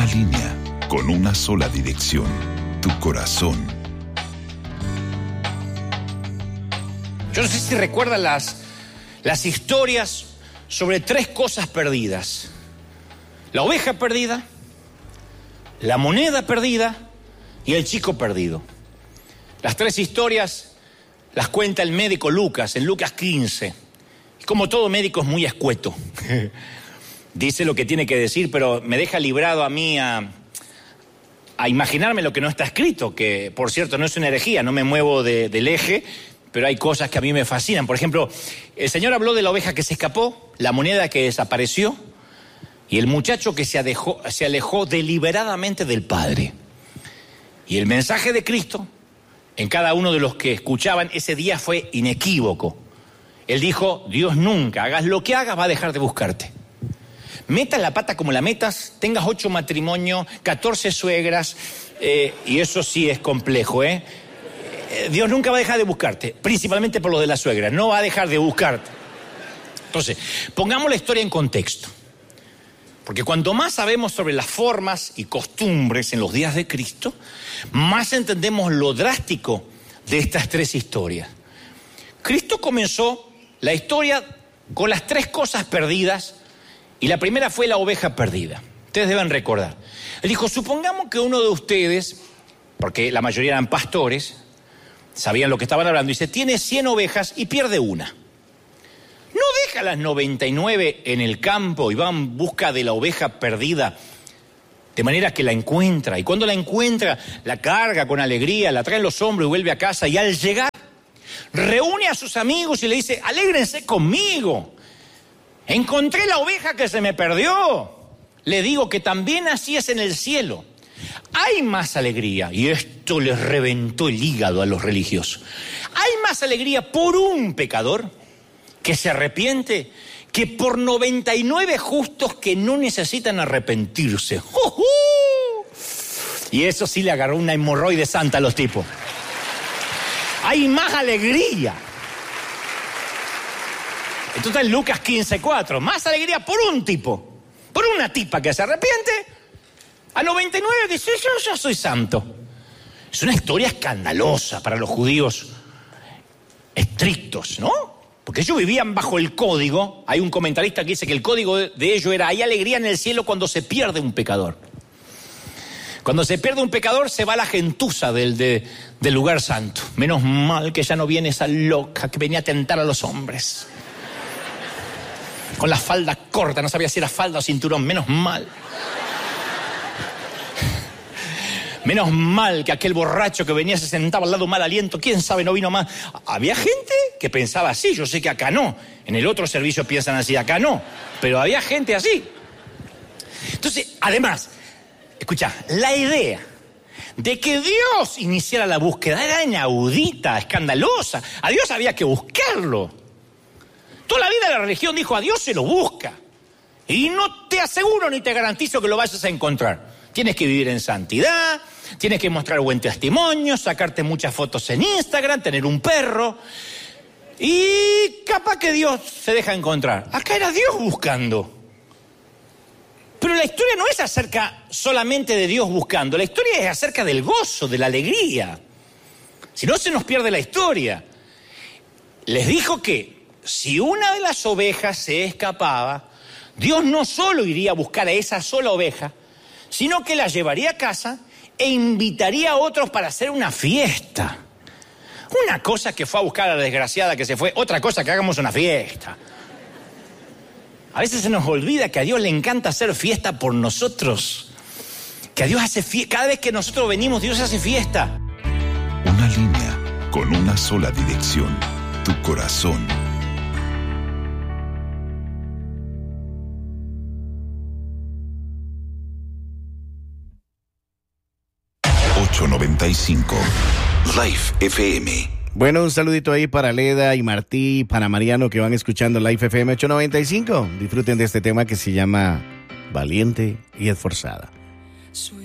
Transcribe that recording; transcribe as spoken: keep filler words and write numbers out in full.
Una línea con una sola dirección, tu corazón. Yo no sé si recuerdan las, las historias sobre tres cosas perdidas. La oveja perdida, la moneda perdida y el chico perdido. Las tres historias las cuenta el médico Lucas en Lucas quince. Y como todo médico es muy escueto. Dice lo que tiene que decir, pero me deja librado a mí a, a imaginarme lo que no está escrito, que por cierto no es una herejía, no me muevo de, del eje, pero hay cosas que a mí me fascinan. Por ejemplo, el Señor habló de la oveja que se escapó, la moneda que desapareció y el muchacho que se alejó, se alejó deliberadamente del Padre. Y el mensaje de Cristo en cada uno de los que escuchaban ese día fue inequívoco. Él dijo, Dios nunca, hagas lo que hagas, va a dejar de buscarte. Metas la pata como la metas, tengas ocho matrimonios, catorce suegras, eh, y eso sí es complejo, ¿eh? eh Dios nunca va a dejar de buscarte, principalmente por lo de la suegra, no va a dejar de buscarte. Entonces, pongamos la historia en contexto, porque cuanto más sabemos sobre las formas y costumbres en los días de Cristo, más entendemos lo drástico de estas tres historias. Cristo comenzó la historia con las tres cosas perdidas. Y la primera fue la oveja perdida. Ustedes deben recordar. Él dijo, supongamos que uno de ustedes, porque la mayoría eran pastores, sabían lo que estaban hablando, dice, tiene cien ovejas y pierde una. ¿No deja las noventa y nueve en el campo y va en busca de la oveja perdida de manera que la encuentra? Y cuando la encuentra, la carga con alegría, la trae en los hombros y vuelve a casa. Y al llegar, reúne a sus amigos y le dice, alégrense conmigo. Encontré la oveja que se me perdió. Le digo que también así es en el cielo. Hay más alegría, y esto les reventó el hígado a los religiosos. Hay más alegría por un pecador que se arrepiente que por noventa y nueve justos que no necesitan arrepentirse. ¡Uh-huh! Y eso sí le agarró una hemorroide santa a los tipos. Hay más alegría. Entonces en Lucas quince cuatro, más alegría por un tipo, por una tipa que se arrepiente, a noventa y nueve dice, yo ya soy santo. Es una historia escandalosa para los judíos estrictos, ¿no? Porque ellos vivían bajo el código. Hay un comentarista que dice que el código de, de ellos era, hay alegría en el cielo cuando se pierde un pecador. Cuando se pierde un pecador se va la gentuza del, de, del lugar santo. Menos mal que ya no viene esa loca que venía a tentar a los hombres. Con la falda corta, no sabía si era falda o cinturón, menos mal. Menos mal que aquel borracho que venía se sentaba al lado mal aliento, quién sabe, no vino más. Había gente que pensaba así, yo sé que acá no. En el otro servicio piensan así, acá no. Pero había gente así. Entonces, además, escucha, la idea de que Dios iniciara la búsqueda era inaudita, escandalosa. A Dios había que buscarlo. Toda la vida la religión dijo, a Dios se lo busca. Y no te aseguro ni te garantizo que lo vayas a encontrar. Tienes que vivir en santidad, tienes que mostrar buen testimonio, sacarte muchas fotos en Instagram, tener un perro. Y capaz que Dios se deja encontrar. Acá era Dios buscando. Pero la historia no es acerca solamente de Dios buscando. La historia es acerca del gozo, de la alegría. Si no, se nos pierde la historia. Les dijo que si una de las ovejas se escapaba, Dios no solo iría a buscar a esa sola oveja, sino que la llevaría a casa e invitaría a otros para hacer una fiesta. Una cosa que fue a buscar a la desgraciada que se fue, otra cosa que hagamos una fiesta. A veces se nos olvida que a Dios le encanta hacer fiesta por nosotros. Que a Dios hace fiesta, cada vez que nosotros venimos, Dios hace fiesta. Una línea con una sola dirección, tu corazón. ocho noventa y cinco Life F M. Bueno, un saludito ahí para Leda y Martí, para Mariano que van escuchando Life F M ocho noventa y cinco. Disfruten de este tema que se llama Valiente y Esforzada.